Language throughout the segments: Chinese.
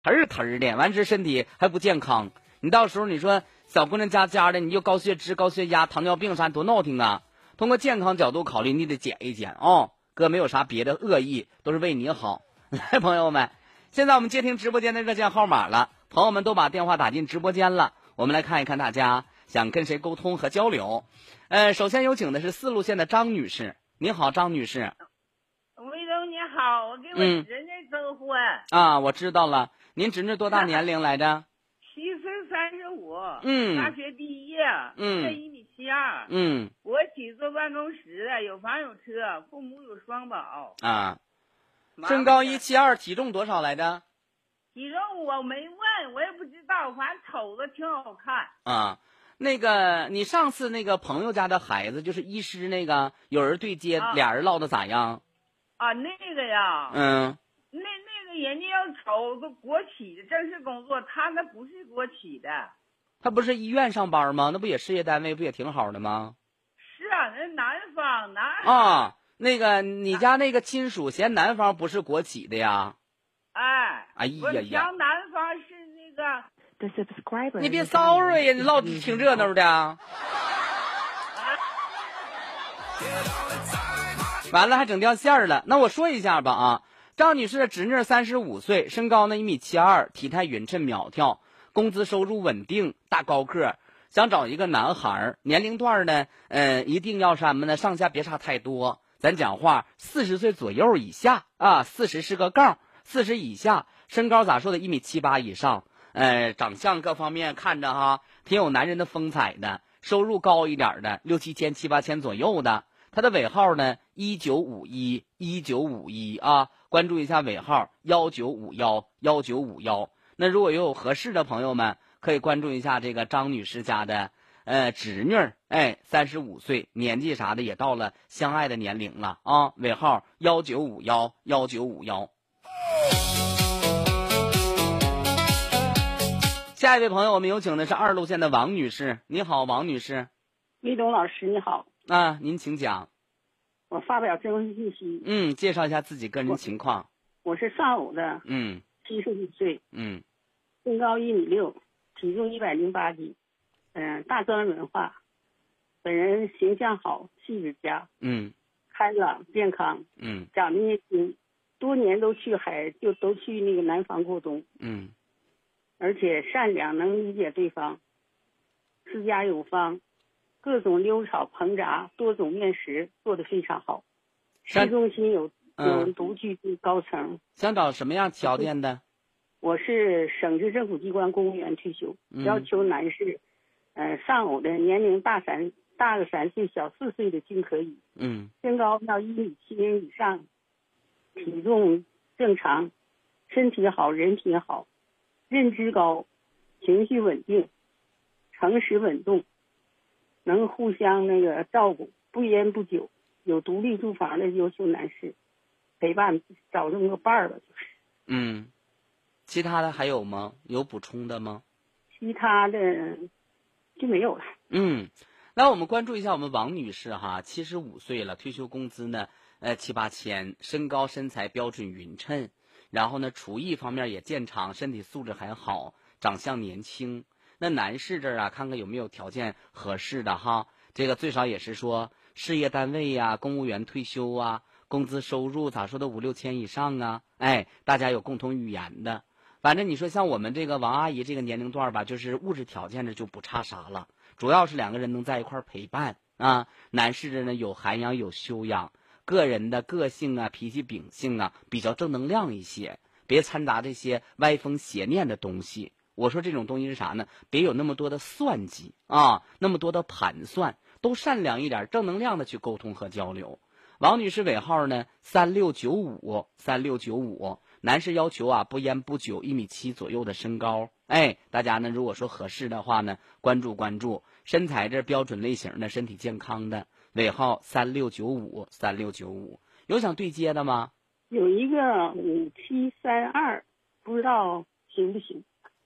忒儿忒儿的，完之身体还不健康。你到时候你说小姑娘家家的，你就高血脂、高血压、糖尿病啥多闹挺啊！通过健康角度考虑，你得减一减哦。哥没有啥别的恶意，都是为你好。来，朋友们，现在我们接听直播间的热线号码了，朋友们都把电话打进直播间了。我们来看一看大家想跟谁沟通和交流。首先有请的是4路线的张女士。你好，张女士。 魏总你好，我给我侄女征婚。 啊，我知道了。您侄女多大年龄来着 ？7岁35。大学毕业。1.72米。国企坐办公室的，有房有车，父母有双保。 啊。身高172，体重多少来着？ 体重我没问，我也不知道，反正瞅着挺好看。 啊。那个，你上次那个朋友家的孩子，就是医师那个，有人对接，俩人唠的咋样？ 啊，那个呀。那个人家要瞅个国企的正式工作，他那不是国企的。 他不是医院上班吗？那不也事业单位，不也挺好的吗？ 是啊，那南方。 啊，那个你家那个亲属嫌南方不是国企的呀？哎呀呀！ 嫌南方是那个。 你别骚扰呀！你唠挺热闹的。完了还整掉线了。那我说一下吧啊，张女士的侄女35岁，身高呢1.72米，体态匀称苗条，工资收入稳定，大高个，想找一个男孩，年龄段呢一定要什么呢？上下别差太多。咱讲话40岁左右以下啊，40是个杠，40以下，身高咋说的1.78米以上。长相各方面看着哈，挺有男人的风采的，收入高一点的，6、7千、7、8千左右的。他的尾号呢1951啊，关注一下尾号1951。那如果有合适的朋友们，可以关注一下这个张女士家的侄女，35岁，年纪啥的也到了相爱的年龄了啊，尾号1951。下一位朋友，我们有请的是2路线的王女士。你好，王女士。 魏东老师你好。 啊，您请讲。 我发表征婚信息。 介绍一下自己个人情况。 我是上午的。75岁。身高1.6米，体重108斤。大专文化。本人形象好，气质佳。开朗健康。长得年轻，多年都去那个南方过冬。而且善良，能理解对方，自家有方，各种溜炒烹炸，多种面食做得非常好。市中心有独具高层。 想找什么样条件的？ 我是省直政府机关公务员退休，要求男士，上午的年龄大个3岁，小4岁的均可以。身高要1.70米以上，体重正常，身体好，人品好。认知高，情绪稳定，诚实稳重，能互相照顾，不烟不酒，有独立住房的优秀男士，陪伴找这么个伴儿吧，就是。 其他的还有吗？有补充的吗？ 其他的就没有了。 那我们关注一下我们王女士哈，75岁了，退休工资呢7、8千，身高身材标准匀称。然后呢，厨艺方面也见长，身体素质还好，长相年轻。那男士这儿啊，看看有没有条件合适的哈。这个最少也是说事业单位呀、公务员退休啊，工资收入咋说的5、6千以上啊。大家有共同语言的。反正你说像我们这个王阿姨这个年龄段吧，就是物质条件这就不差啥了，主要是2个人能在一块儿陪伴啊。男士的呢有涵养有修养。个人的个性啊，脾气秉性啊，比较正能量一些，别掺杂这些歪风邪念的东西。我说这种东西是啥呢？别有那么多的算计啊，那么多的盘算，都善良一点，正能量的去沟通和交流。王女士尾号呢3695，男士要求啊不烟不酒，1.7米左右的身高。大家呢如果说合适的话呢，关注。身材这标准类型的，身体健康的。尾号3695，有想对接的吗？ 有一个5732，不知道行不行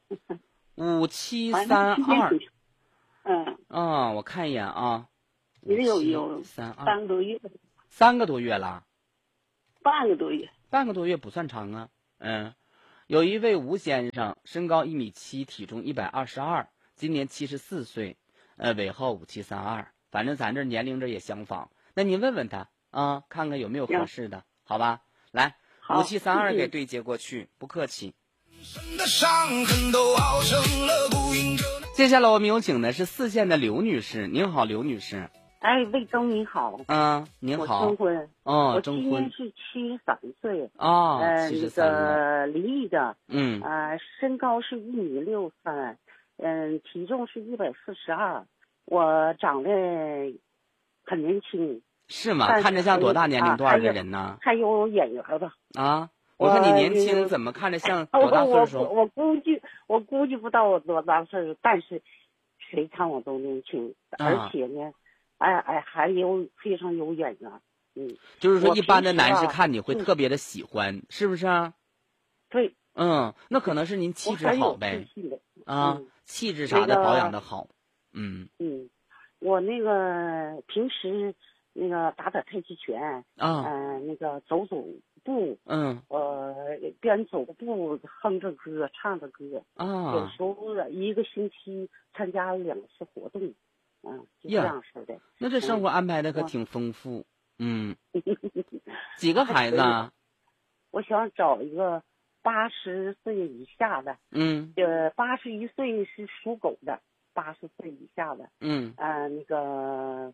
？5732。我看一眼啊。 也有3个多月。 3个多月了。 半个多月。 半个多月不算长啊。 有一位吴先生，身高1.7米，体重122，今年74岁，尾号5732，反正咱这年龄这也相仿。那您问问他啊，看看有没有合适的，好吧？来，5732给对接过去，不客气。接下来我们有请的是4线的刘女士，您好，刘女士。 哎，魏东你好。 您好。 我征婚。 我征婚。 我今年是73岁。 73岁。 那个离异的。身高是1.63米，体重是142，我长得很年轻。 是吗？看着像多大年龄段的人呢？ 还有眼缘吧。 我看你年轻，怎么看着像多大岁数？ 我估计不到我多大岁数，但是谁看我都年轻，而且呢，还有非常有眼缘。 就是说一般的男士看你会特别的喜欢，是不是啊？ 对。 那可能是您气质好呗。气质啥的保养的好。 我那个平时那个打太极拳那个走步，边走步哼着歌唱着歌，有时候1个星期参加2次活动，就这样式的。 那这生活安排的可挺丰富。几个孩子啊？ 我想找一个80岁以下的，81岁是属狗的，80岁以下的，那个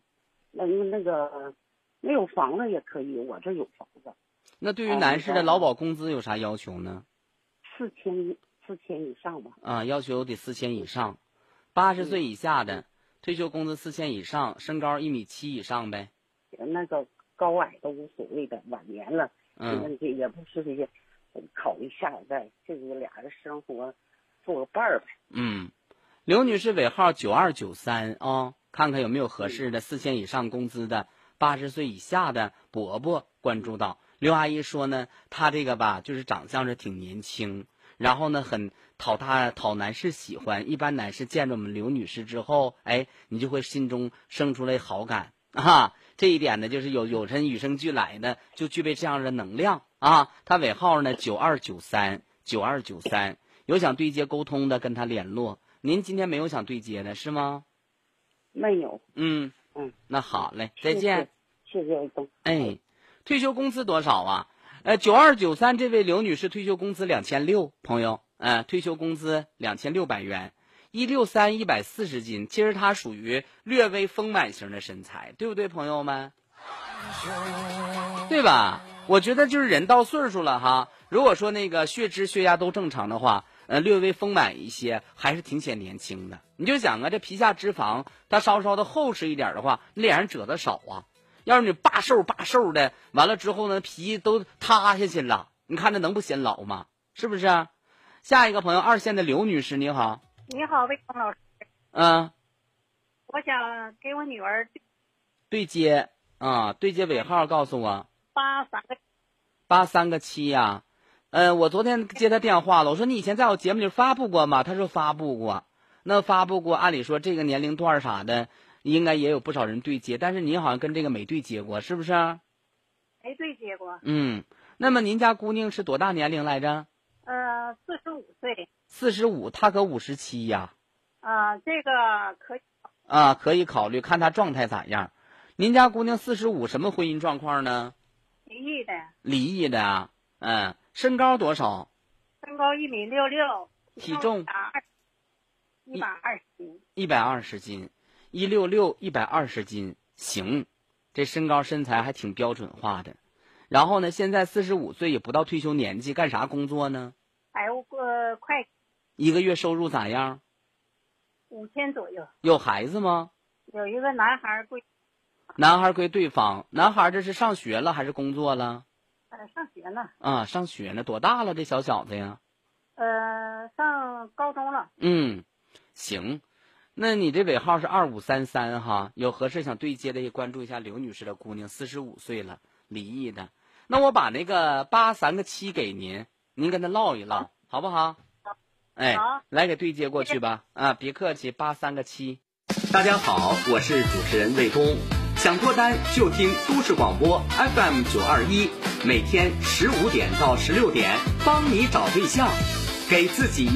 没有房子也可以，我这有房子。 那对于男士的劳保工资有啥要求呢 ？4000以上吧。 要求得4000以上，80岁以下的，退休工资4000以上，身高1.7米以上呗。 那个高矮都无所谓的，晚年了，问题也不是这些，考虑下一代，这个俩人生活做个伴儿呗。 刘女士尾号9293看看有没有合适的4000以上工资的80岁以下的伯伯关注到。刘阿姨说呢，她这个吧，就是长相是挺年轻，然后呢很讨男士喜欢。一般男士见着我们刘女士之后，你就会心中生出来好感这一点呢，就是有人与生俱来的，就具备这样的能量她尾号呢9293，有想对接沟通的跟她联络。您今天没有想对接的是吗？ 没有。 那好嘞，再见。 谢谢东。 退休工资多少啊？9293这位刘女士退休工资2600，朋友，退休工资2600元，163 140斤，其实她属于略微丰满型的身材，对不对，朋友们？对吧？我觉得就是人到岁数了哈，如果说那个血脂血压都正常的话，略微丰满一些，还是挺显年轻的。你就想这皮下脂肪它稍稍的厚实一点的话，脸上褶子少要是你霸瘦的，完了之后呢，皮都塌下去了，你看这能不显老吗？是不是？下一个朋友，2线的刘女士，你好。 你好，魏东老师。我想给我女儿对接对接尾号告诉我。837呀。我昨天接他电话了，我说你以前在我节目里发布过吗？他说发布过。那发布过，按理说这个年龄段啥的应该也有不少人对接，但是您好像跟这个没对接过，是不是？ 没对接过。 那么您家姑娘是多大年龄来着 ？45岁。 45，她可57呀。 这个可以。 可以考虑，看她状态咋样。您家姑娘45，什么婚姻状况呢？离异的啊。身高多少？ 身高1.66米， 体重 120斤。 120斤，166 120斤，行，这身高身材还挺标准化的。然后呢，现在45岁也不到退休年纪，干啥工作呢？ 会计。 一个月收入咋样 ？5000左右。 有孩子吗？ 有一个男孩归。 男孩归对方，男孩这是上学了还是工作了？ 上学呢。 上学呢，多大了这小小子呀？ 上高中了。 行，那你这尾号是2533哈，有合适想对接的也关注一下刘女士的姑娘，45岁了，离异的。那我把那个837给您，您跟他唠一唠，好不好？ 好， 来给对接过去吧。别客气，837。大家好，我是主持人魏东，想脱单就听都市广播 FM 921。 每天15点到16点，帮你找对象，给自己